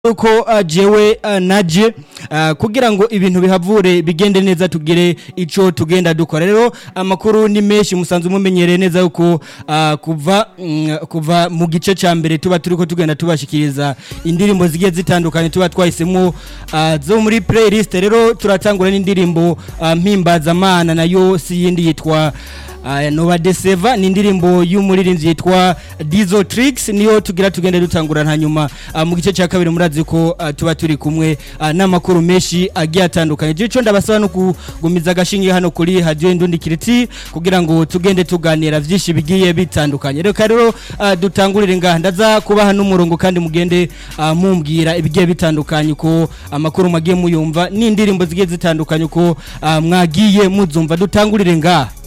uko jewe naje kugira ngo ibintu bihavure bigende neza tugire ico tugenda dukora rero amakuru ni menshi musanzwe mumenyereye neza uko kuva mu gice ca mbere tuba turiko tugenda tubashikiriza indirimbo zigiye zitandukanye tuba twahisemo zo muri playlist rero turatangura n'indirimbo mpimbaza mana nayo si yindi yitwa Nova Deseva ni indirimbo y'umuririmbyi yitwa Dizo Tricks niyo tugira tugende dutangura hanyuma mu gice cya kabiri murazi ko tuba turi kumwe n'amakuru menshi agiye atandukanye cyo ndabasaba no kugumiza gashinge hano kuri Radio Indundi Kiriti kugira ngo tugende tuganira vyinshi bigiye bitandukanye rero dutangurire ngaha ndaza kubaha n'umurongo kandi mugende mumbwira ibigiye bitandukanye ko amakuru magiye muyumva n'indirimbo zigiye zitandukanye ko mwagiye muzumva dutangurire ngaha